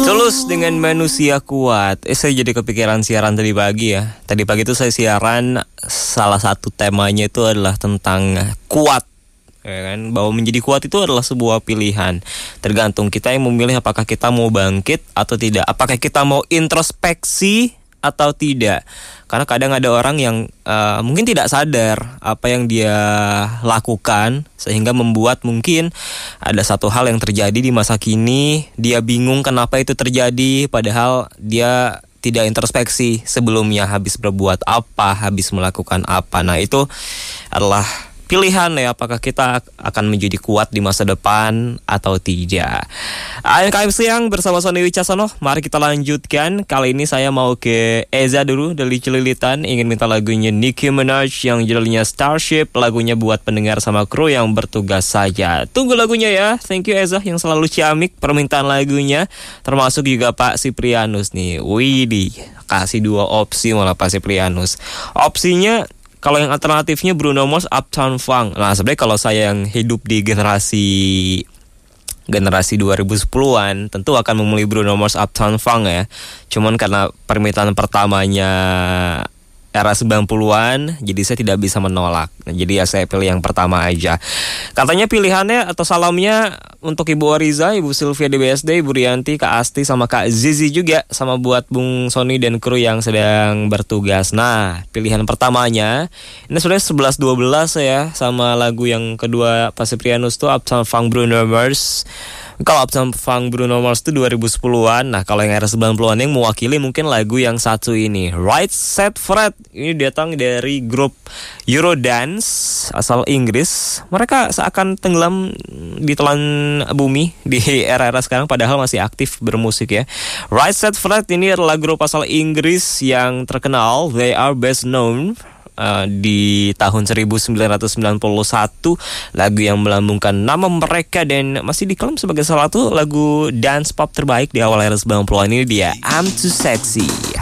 Tulus dengan Manusia Kuat. Saya jadi kepikiran siaran tadi pagi ya. Tadi pagi itu saya siaran, salah satu temanya itu adalah tentang kuat. Ya kan? Bahwa menjadi kuat itu adalah sebuah pilihan. Tergantung kita yang memilih apakah kita mau bangkit atau tidak. Apakah kita mau introspeksi atau tidak. Karena kadang ada orang yang mungkin tidak sadar apa yang dia lakukan, sehingga membuat mungkin ada satu hal yang terjadi di masa kini, dia bingung kenapa itu terjadi, padahal dia tidak introspeksi sebelumnya, habis berbuat apa, habis melakukan apa. Nah, itu adalah pilihan ya, apakah kita akan menjadi kuat di masa depan atau tidak. ANKM Siang bersama Sony Wicaksono. Mari kita lanjutkan. Kali ini saya mau ke Eza dulu dari Cililitan. Ingin minta lagunya Nicki Minaj yang judulnya Starship. Lagunya buat pendengar sama kru yang bertugas saja. Tunggu lagunya ya. Thank you Eza yang selalu ciamik permintaan lagunya. Termasuk juga Pak Siprianus nih. Widih, kasih 2 opsi malah Pak Siprianus. Opsinya, kalau yang alternatifnya Bruno Mars, Uptown Funk. Nah, sebenarnya kalau saya yang hidup di generasi 2010-an, tentu akan memilih Bruno Mars, Uptown Funk ya. Cuman karena permintaan pertamanya era 90-an, jadi saya tidak bisa menolak. Nah, jadi ya saya pilih yang pertama aja. Katanya pilihannya atau salamnya untuk Ibu Oriza, Ibu Sylvia di BSD, Ibu Rianti, Kak Asti, sama Kak Zizi juga, sama buat Bung Sony dan kru yang sedang bertugas. Nah, pilihan pertamanya ini sebenarnya 11-12 ya, sama lagu yang kedua Pak Siprianus tuh Uptown Funk Bruno Mars. Kalau Uptown Funk Bruno Mars itu 2010-an. Nah, kalau yang era 90-an yang mewakili mungkin lagu yang satu ini, Right Said Fred. Ini datang dari grup Eurodance asal Inggris. Mereka seakan tenggelam di telan bumi di era-era sekarang, padahal masih aktif bermusik ya. Right Said Fred ini adalah grup asal Inggris yang terkenal. They are best known di tahun 1991, lagu yang melambungkan nama mereka dan masih diklaim sebagai salah satu lagu dance pop terbaik di awal era 90-an ini dia I'm Too Sexy.